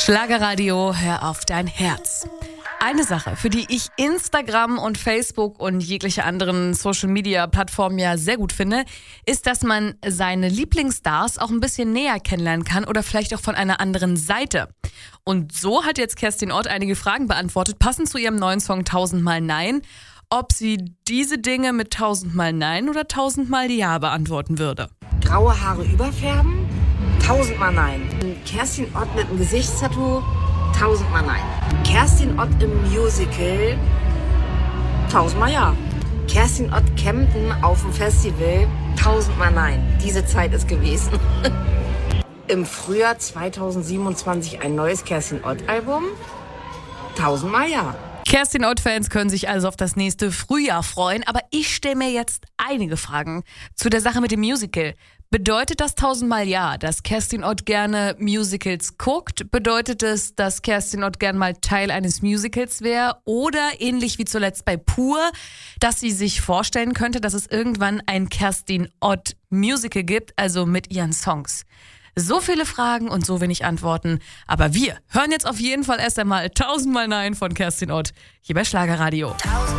Schlagerradio, hör auf dein Herz. Eine Sache, für die ich Instagram und Facebook und jegliche anderen Social-Media-Plattformen ja sehr gut finde, ist, dass man seine Lieblingsstars auch ein bisschen näher kennenlernen kann oder vielleicht auch von einer anderen Seite. Und so hat jetzt Kerstin Ott einige Fragen beantwortet, passend zu ihrem neuen Song 1000-mal Nein, ob sie diese Dinge mit 1000-mal Nein oder 1000-mal Ja beantworten würde. Graue Haare überfärben? 1000-mal Nein. Kerstin Ott mit einem Gesichtstattoo? 1000-mal Nein. Kerstin Ott im Musical? 1000-mal Ja. Kerstin Ott campen auf dem Festival? 1000-mal Nein. Diese Zeit ist gewesen. Im Frühjahr 2027 ein neues Kerstin Ott-Album? 1000-mal Ja. Kerstin Ott-Fans können sich also auf das nächste Frühjahr freuen, aber ich stelle mir jetzt einige Fragen zu der Sache mit dem Musical. Bedeutet das 1000-mal Ja, dass Kerstin Ott gerne Musicals guckt? Bedeutet es, dass Kerstin Ott gern mal Teil eines Musicals wäre? Oder ähnlich wie zuletzt bei Pur, dass sie sich vorstellen könnte, dass es irgendwann ein Kerstin Ott Musical gibt, also mit ihren Songs? So viele Fragen und so wenig Antworten. Aber wir hören jetzt auf jeden Fall erst einmal 1000-mal Nein von Kerstin Ott hier bei Schlagerradio.